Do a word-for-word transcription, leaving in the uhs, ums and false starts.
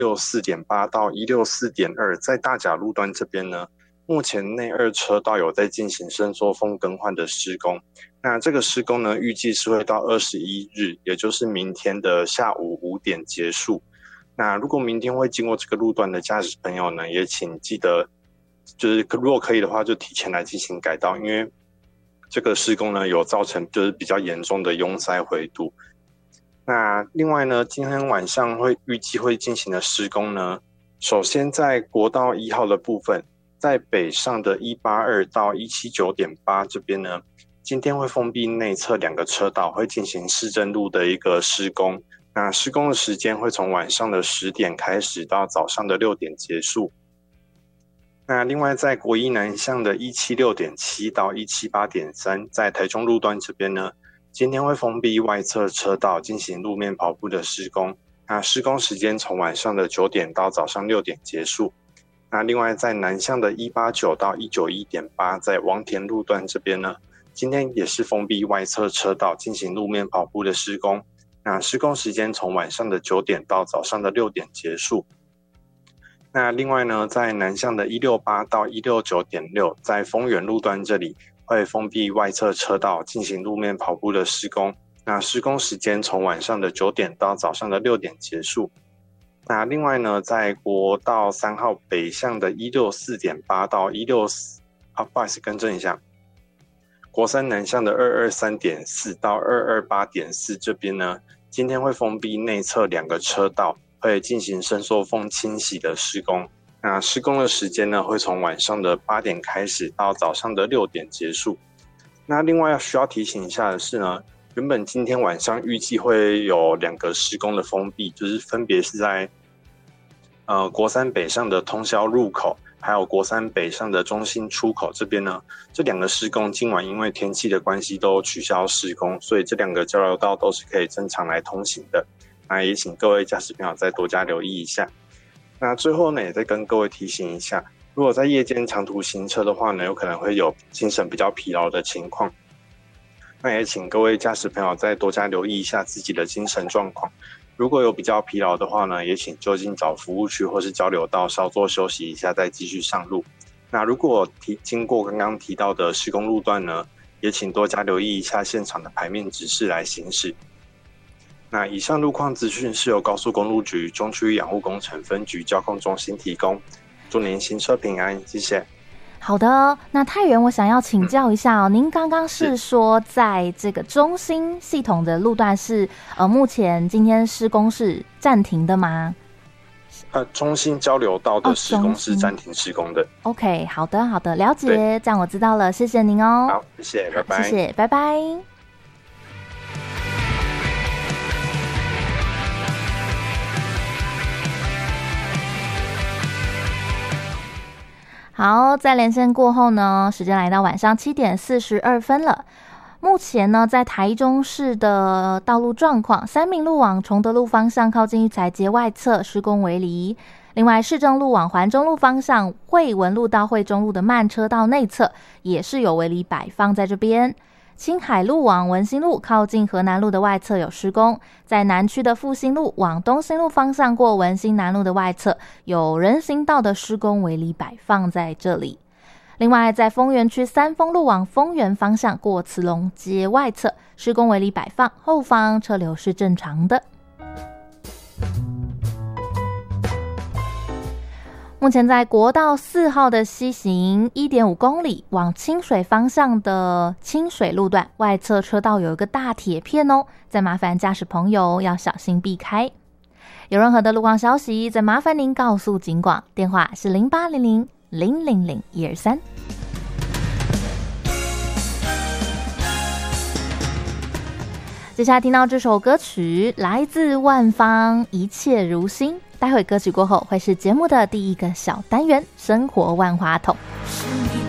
六四点八到一六四点二，在大甲路段这边呢，目前内二车道有在进行伸缩缝更换的施工。那这个施工呢，预计是会到二十一日，也就是明天的下午五点结束。那如果明天会经过这个路段的驾驶朋友呢，也请记得，就是如果可以的话，就提前来进行改道，因为这个施工呢有造成就是比较严重的拥塞回堵。那另外呢，今天晚上会预计会进行的施工呢，首先在国道一号的部分，在北上的一八二到一七九点八这边呢，今天会封闭内侧两个车道，会进行市政路的一个施工。那施工的时间会从晚上的十点开始到早上的六点结束。那另外在国一南向的一七六点七到一七八点三，在台中路段这边呢，今天会封闭外侧车道进行路面跑步的施工。那施工时间从晚上的九点到早上六点结束。那另外在南向的一八九到一九一点八，在王田路段这边呢，今天也是封闭外侧车道进行路面跑步的施工。那施工时间从晚上的九点到早上的六点结束。那另外呢，在南向的一六八到一六九点六，在丰原路段这里会封闭外侧车道进行路面跑步的施工。那施工时间从晚上的九点到早上的六点结束。那另外呢，在国道三号北向的一六四点八到一六四，啊，不好意思，更正一下。国三南向的二二三点四到二二八点四这边呢，今天会封闭内侧两个车道，会进行伸缩缝清洗的施工。那施工的时间呢，会从晚上的八点开始到早上的六点结束。那另外需要提醒一下的是呢，原本今天晚上预计会有两个施工的封闭，就是分别是在呃国三北上的通霄入口，还有国三北上的中心出口这边呢，这两个施工今晚因为天气的关系都取消施工，所以这两个交流道都是可以正常来通行的。那也请各位驾驶朋友再多加留意一下。那最后呢，也再跟各位提醒一下，如果在夜间长途行车的话呢，有可能会有精神比较疲劳的情况。那也请各位驾驶朋友再多加留意一下自己的精神状况。如果有比较疲劳的话呢，也请就近找服务区或是交流道稍作休息一下，再继续上路。那如果提经过刚刚提到的施工路段呢，也请多加留意一下现场的牌面指示来行驶。那以上路况资讯是由高速公路局中区养护工程分局交控中心提供，祝您行车平安，谢谢。 好的，那太原我想要请教一下哦，嗯、您刚刚是说在这个中心系统的路段是呃目前今天施工是暂停的吗？ 呃，中心交流道的施工是暂停施工的。 哦、OK， 好的好的，了解，这样我知道了，谢谢您哦。 好，谢谢，拜拜。 谢谢，拜拜。好，在连线过后呢，时间来到晚上七点四十二分了。目前呢，在台中市的道路状况，三民路往崇德路方向靠近育才街外侧施工围篱，另外市政路往环中路方向惠文路到惠中路的慢车道内侧也是有围篱摆放在这边。青海路往文心路靠近河南路的外侧有施工，在南区的复兴路往东兴路方向过文心南路的外侧有人行道的施工围篱摆放在这里。另外在丰原区三丰路往丰原方向过慈龙街外侧施工围篱摆放，后方车流是正常的。目前在国道四号的西行 一点五公里往清水方向的清水路段外侧车道有一个大铁片哦，再麻烦驾驶朋友要小心避开。有任何的路况消息，再麻烦您告诉警广，电话是零八零零零零零一二三。接下来听到这首歌曲来自万芳，一切如新。待会歌曲过后会是节目的第一个小单元，生活万花筒。 是你